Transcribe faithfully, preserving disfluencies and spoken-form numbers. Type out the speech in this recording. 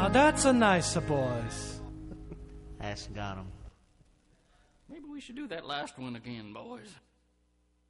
Now that's a nicer voice. Ask got him. Maybe we should do that last one again, boys.